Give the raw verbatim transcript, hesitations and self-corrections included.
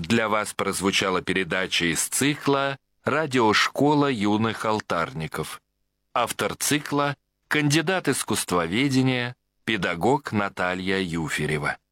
Для вас прозвучала передача из цикла «Радиошкола юных алтарников». Автор цикла – кандидат искусствоведения, педагог Наталья Юферева.